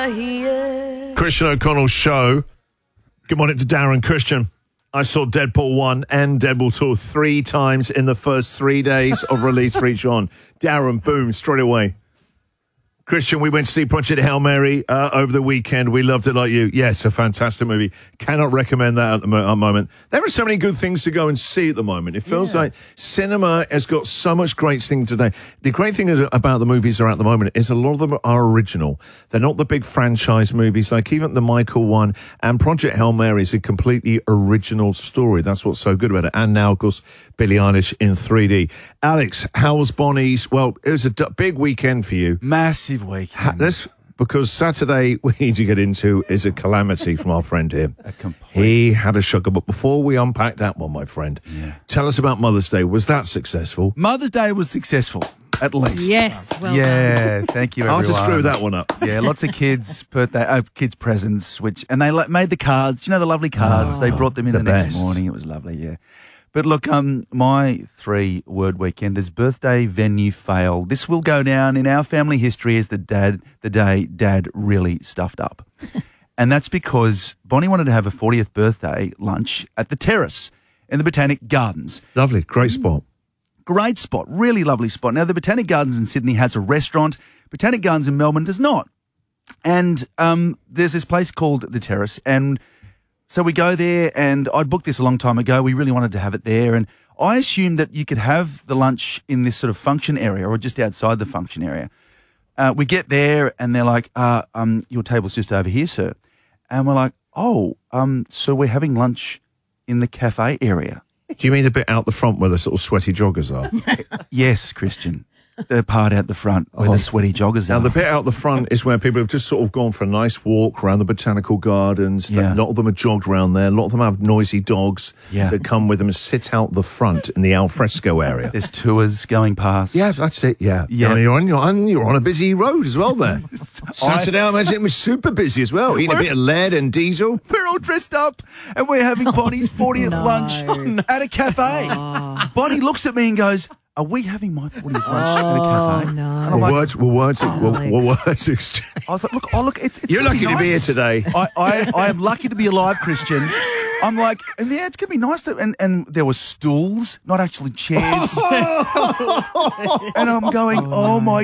Christian O'Connell's show. Good morning to Darren. Christian, I saw Deadpool 1 and Deadpool 2 3 times in the first 3 days of release for each one. Darren, boom, straight away. Christian, we went to see Project Hail Mary over the weekend. We loved it like you. Yeah, it's a fantastic movie. Cannot recommend that at the moment. There are so many good things to go and see at the moment. It feels like cinema has got so much great things today. The great thing about the movies that are at the moment is a lot of them are original. They're not the big franchise movies, like even the Michael one and Project Hail Mary is a completely original story. That's what's so good about it. And now, of course, Billie Eilish in 3D. Alex, how was Bonnie's? Well, it was a big weekend for you. Massive weekend. Because Saturday we need to get into is a calamity from our friend here. He had a shocker. But before we unpack that one, my friend, tell us about Mother's Day. Was that successful? Mother's Day was successful, at least. Yes, well done. Thank you, everyone. Hard to screw that one up. Yeah, lots of kids' kids' presents, and they made the cards. You know, the lovely cards. They brought them in the next morning. It was lovely, yeah. But look, my 3-word weekend is birthday venue fail. This will go down in our family history as the day Dad really stuffed up. And that's because Bonnie wanted to have a 40th birthday lunch at the Terrace in the Botanic Gardens. Lovely, great spot. Great spot, really lovely spot. Now, the Botanic Gardens in Sydney has a restaurant. Botanic Gardens in Melbourne does not. And there's this place called the Terrace, and so we go there, and I'd booked this a long time ago. We really wanted to have it there, and I assumed that you could have the lunch in this sort of function area or just outside the function area. We get there, and they're like, your table's just over here, sir. And we're like, so we're having lunch in the cafe area. Do you mean the bit out the front where the sort of sweaty joggers are? Yes, Christian. The part out the front where the sweaty joggers are. Now, the bit out the front is where people have just sort of gone for a nice walk around the botanical gardens. Yeah. A lot of them are jogged around there. A lot of them have noisy dogs that come with them and sit out the front in the alfresco area. There's tours going past. Yeah, that's it, yeah. Yeah. You're on a busy road as well there. Saturday, I imagine it was super busy as well. Eating a bit of lead and diesel. We're all dressed up and we're having Bonnie's 40th lunch at a cafe. Bonnie looks at me and goes, are we having my 40th lunch at a cafe? No. And I'm like, words exchange. I was like, look, it's You're gonna lucky to be here today. I am lucky to be alive, Christian. I'm like, yeah, it's going to be nice. And there were stools, not actually chairs. And I'm going, oh my